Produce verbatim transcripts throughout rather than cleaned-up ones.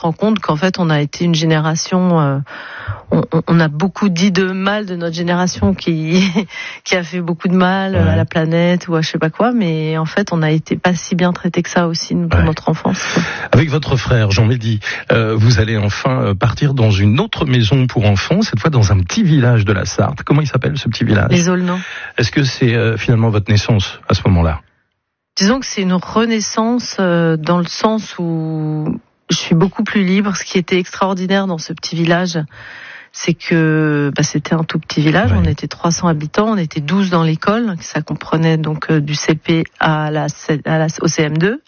rend compte qu'en fait, on a été une génération, euh, on, on a beaucoup dit de mal de notre génération qui qui a fait beaucoup de mal ouais. à la planète ou à je sais pas quoi, mais en fait, on a été pas si bien traités que ça aussi pour ouais. notre enfance. Quoi. Avec votre frère Jean-Médy, euh, vous allez enfin partir dans une autre maison pour enfants, cette fois dans un petit village de la Sarthe. Comment il s'appelle ce petit village ? Les Aulnans. Est-ce que c'est euh, finalement votre naissance à ce moment-là ? Disons que c'est une renaissance euh, dans le sens où je suis beaucoup plus libre. Ce qui était extraordinaire dans ce petit village, c'est que bah, c'était un tout petit village. Ouais. On était trois cents habitants, on était douze dans l'école. Ça comprenait donc euh, du C P à la, à la au C M deux.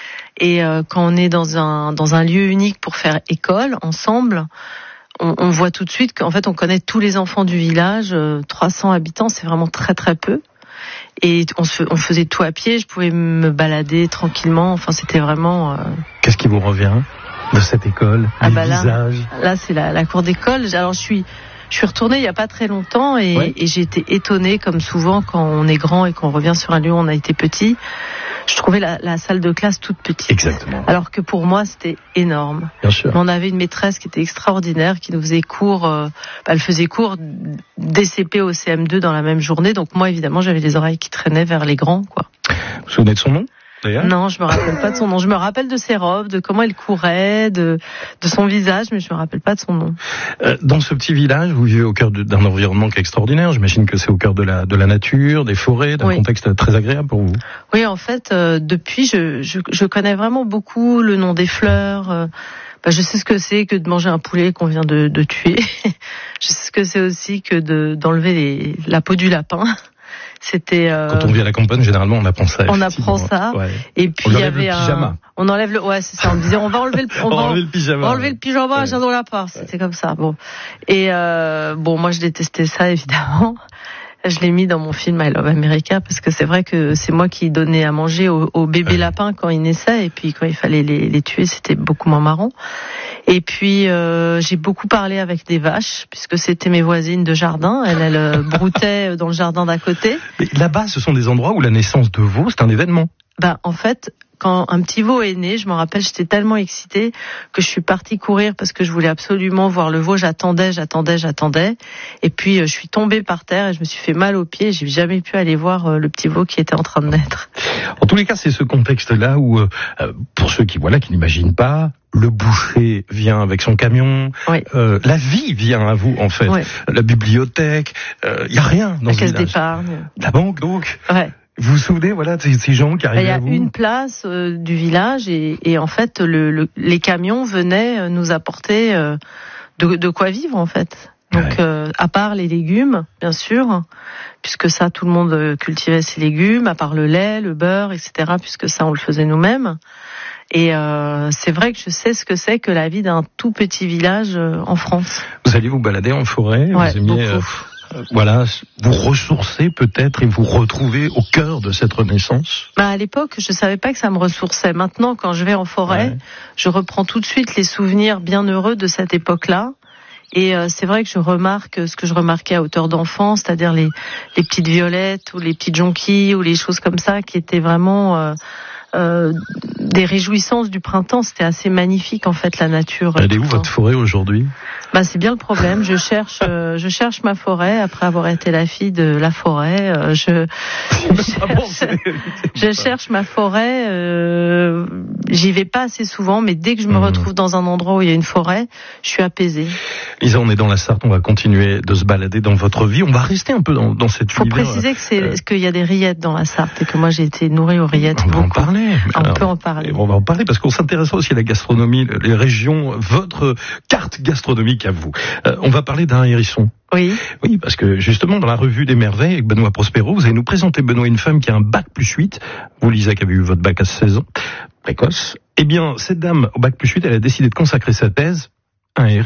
Et euh, quand on est dans un dans un lieu unique pour faire école ensemble, on, on voit tout de suite qu'en fait on connaît tous les enfants du village. Euh, trois cents habitants, c'est vraiment très très peu. Et on, se, on faisait tout à pied. Je pouvais me balader tranquillement. Enfin, c'était vraiment. Euh... Qu'est-ce qui vous revient de cette école, ah les bah là, visages ? Là, c'est la, la cour d'école. Alors, je suis, je suis retournée il y a pas très longtemps et, ouais. et j'ai été étonnée, comme souvent quand on est grand et qu'on revient sur un lieu où on a été petit. Je trouvais la, la salle de classe toute petite. Exactement. Alors que pour moi, c'était énorme. Bien sûr. Mais on avait une maîtresse qui était extraordinaire, qui nous faisait cours, euh, bah, elle faisait cours des C P au C M deux dans la même journée. Donc moi, évidemment, j'avais les oreilles qui traînaient vers les grands, quoi. Vous vous souvenez de son nom ? D'ailleurs. Non, je me rappelle pas de son nom. Je me rappelle de ses robes, de comment elle courait, de, de son visage, mais je me rappelle pas de son nom. Euh, dans ce petit village, vous vivez au cœur de, d'un environnement qui est extraordinaire. J'imagine que c'est au cœur de la, de la nature, des forêts, d'un oui. contexte très agréable pour vous. Oui, en fait, euh, depuis, je, je, je connais vraiment beaucoup le nom des fleurs. Euh, bah, je sais ce que c'est que de manger un poulet qu'on vient de, de tuer. Je sais ce que c'est aussi que de, d'enlever les, la peau du lapin. C'était euh... quand on vit à la campagne, généralement on apprend ça. On apprend ça. Ouais. Et puis il y avait le pyjama. un on enlève le ouais, c'est ça, on disait on va enlever le on, on va en... enlever le pyjama. On va enlever le pyjama, ouais. J'adore la part, c'était ouais. comme ça. Bon. Et euh, bon, moi je détestais ça évidemment. Je l'ai mis dans mon film I Love America parce que c'est vrai que c'est moi qui donnais à manger aux, aux bébés ouais. lapins quand ils naissaient et puis quand il fallait les, les tuer, c'était beaucoup moins marrant. Et puis euh, j'ai beaucoup parlé avec des vaches puisque c'était mes voisines de jardin. Elles, elles broutaient dans le jardin d'à côté. Mais là-bas, ce sont des endroits où la naissance de veaux, c'est un événement. Ben en fait, quand un petit veau est né, je me rappelle, j'étais tellement excitée que je suis partie courir parce que je voulais absolument voir le veau. J'attendais, j'attendais, j'attendais. Et puis, je suis tombée par terre et je me suis fait mal aux pieds. J'ai jamais pu aller voir le petit veau qui était en train de naître. En tous les cas, c'est ce contexte-là où, euh, pour ceux qui, voilà, qui n'imaginent pas, le boucher vient avec son camion, oui. euh, la vie vient à vous, en fait. Oui. La bibliothèque, il euh, y a rien dans la ce caisse village. d'épargne. La banque, donc. Ouais. Vous vous souvenez, voilà, ces, ces gens qui arrivaient à vous ? Il y a une place euh, du village et, et en fait, le, le, les camions venaient nous apporter euh, de, de quoi vivre, en fait. Donc, ouais. euh, à part les légumes, bien sûr, puisque ça, tout le monde cultivait ses légumes, à part le lait, le beurre, et cetera, puisque ça, on le faisait nous-mêmes. Et euh, c'est vrai que je sais ce que c'est que la vie d'un tout petit village euh, en France. Vous alliez vous balader en forêt, ouais, vous aimiez... Euh... Voilà, vous ressourcer peut-être et vous retrouver au cœur de cette renaissance. Bah à l'époque, je savais pas que ça me ressourçait. Maintenant, quand je vais en forêt, ouais. je reprends tout de suite les souvenirs bien heureux de cette époque-là. Et euh, c'est vrai que je remarque ce que je remarquais à hauteur d'enfant, c'est-à-dire les, les petites violettes ou les petites jonquilles ou les choses comme ça qui étaient vraiment... Euh, Euh, des réjouissances du printemps. C'était assez magnifique en fait, la nature. Elle est où votre forêt aujourd'hui ? Bah c'est bien le problème. Je cherche, euh, je cherche ma forêt après avoir été la fille de la forêt. Euh, je, je, cherche, je cherche ma forêt. Euh, j'y vais pas assez souvent, mais dès que je me retrouve dans un endroit où il y a une forêt, je suis apaisée. Lisa, on est dans la Sarthe. On va continuer de se balader dans votre vie. On va rester un peu dans, dans cette univers. Faut préciser que c'est euh... qu'il y a des rillettes dans la Sarthe et que moi j'ai été nourrie aux rillettes. On va en parler. On Alors, peut en parler. On va en parler parce qu'on s'intéresse aussi à la gastronomie, les régions, votre carte gastronomique à vous. Euh, on va parler d'un hérisson. Oui. Oui, parce que justement, dans la revue des merveilles, avec Benoît Prospero, vous allez nous présenter, Benoît, une femme qui a un bac plus huit. Vous, Lisa, qui avez eu votre bac à seize ans, précoce. Eh bien, cette dame, au bac plus huit, elle a décidé de consacrer sa thèse à un hérisson.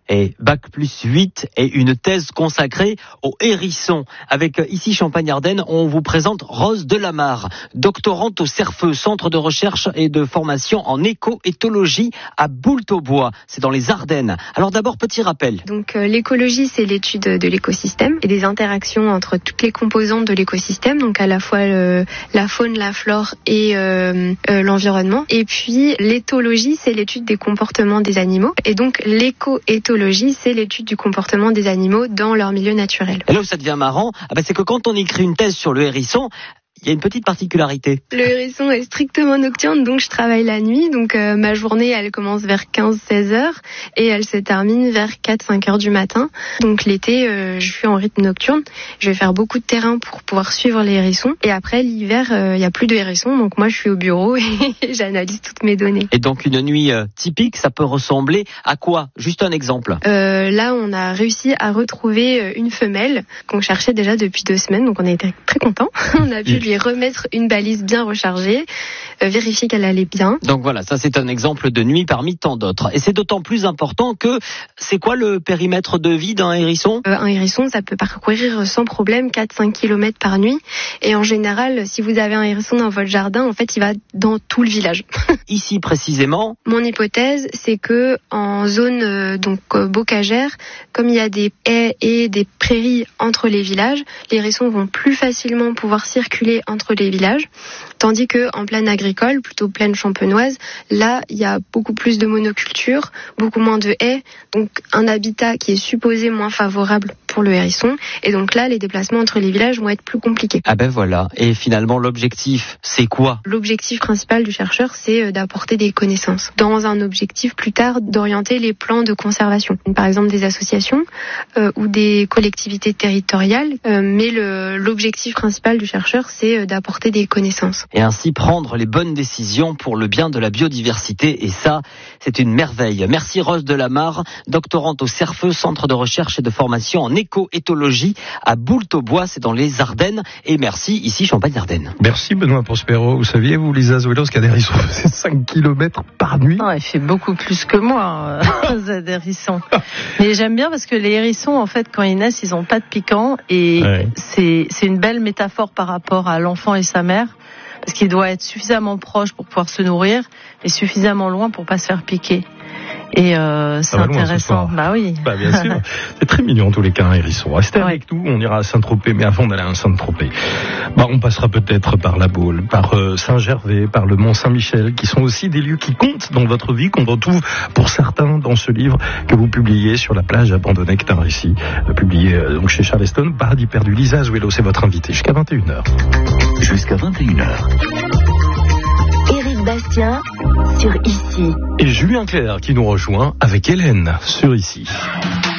et bac plus huit et une thèse consacrée aux hérissons. Avec ici Champagne-Ardenne, on vous présente Rose Delamarre, doctorante au Cerfeux, centre de recherche et de formation en éco-éthologie à Boultaubois. C'est dans les Ardennes. Alors d'abord, petit rappel. Donc euh, l'écologie, c'est l'étude de l'écosystème et des interactions entre toutes les composantes de l'écosystème, donc à la fois le, la faune, la flore et euh, euh, l'environnement. Et puis l'éthologie, c'est l'étude des comportements des animaux. Et donc l'éco-éthologie, c'est l'étude du comportement des animaux dans leur milieu naturel. Et là où ça devient marrant, ah ben c'est que quand on écrit une thèse sur le hérisson, il y a une petite particularité. Le hérisson est strictement nocturne, donc je travaille la nuit. Donc euh, ma journée, elle commence vers quinze à seize heures et elle se termine vers quatre à cinq heures du matin. Donc l'été, euh, je suis en rythme nocturne. Je vais faire beaucoup de terrain pour pouvoir suivre les hérissons. Et après, l'hiver, il euh, n'y a plus de hérissons. Donc moi, je suis au bureau et j'analyse toutes mes données. Et donc une nuit euh, typique, ça peut ressembler à quoi? Juste un exemple. Euh, là, on a réussi à retrouver une femelle qu'on cherchait déjà depuis deux semaines. Donc on a été très contents. On a pu lui remettre une balise bien rechargée, euh, vérifier qu'elle allait bien. Donc voilà, ça c'est un exemple de nuit parmi tant d'autres. Et c'est d'autant plus important que c'est quoi le périmètre de vie d'un hérisson? euh, Un hérisson, ça peut parcourir sans problème quatre à cinq kilomètres par nuit. Et en général, si vous avez un hérisson dans votre jardin, en fait, il va dans tout le village. Ici précisément, mon hypothèse, c'est que en zone euh, donc euh, bocagère, comme il y a des haies et des prairies entre les villages, les hérissons vont plus facilement pouvoir circuler entre les villages, tandis que en plaine agricole, plutôt plaine champenoise, là il y a beaucoup plus de monoculture, beaucoup moins de haies, donc un habitat qui est supposé moins favorable pour le hérisson, et donc là les déplacements entre les villages vont être plus compliqués. Ah ben voilà, et finalement l'objectif c'est quoi? L'objectif principal du chercheur, c'est d'apporter des connaissances, dans un objectif plus tard d'orienter les plans de conservation, par exemple des associations euh, ou des collectivités territoriales, euh, mais le, l'objectif principal du chercheur, c'est d'apporter des connaissances. Et ainsi prendre les bonnes décisions pour le bien de la biodiversité. Et ça, c'est une merveille. Merci Rose Delamarre, doctorante au Cerfeux, centre de recherche et de formation en éco-éthologie à Boultaubois, c'est dans les Ardennes. Et merci ici Champagne-Ardenne. Merci Benoît Prospero. Vous saviez, vous, Lisa Azuelos, qu'il y a des hérissons de cinq kilomètres par nuit? Non, il fait beaucoup plus que moi, euh, des hérissons. Mais j'aime bien parce que les hérissons, en fait, quand ils naissent, ils n'ont pas de piquant. Et ouais. c'est, c'est une belle métaphore par rapport à l'enfant et sa mère, parce qu'il doit être suffisamment proche pour pouvoir se nourrir et suffisamment loin pour pas se faire piquer. Et euh, c'est intéressant. Bah oui. Bah bien sûr. C'est très mignon en tous les cas, un hérisson. Restez ouais. avec nous, on ira à Saint-Tropez, mais avant d'aller à Saint-Tropez, bah on passera peut-être par la Baule, par euh, Saint-Gervais, par le Mont-Saint-Michel, qui sont aussi des lieux qui comptent dans votre vie, qu'on retrouve pour certains dans ce livre que vous publiez sur la plage abandonnée que t'as réussi, euh, publié euh, donc chez Charleston, Paradis perdu. Lisa Azuelos, c'est votre invité jusqu'à vingt et une heures. Jusqu'à vingt et une heures. Éric Bastien sur Ici. Et Julien Clerc qui nous rejoint avec Hélène sur Ici.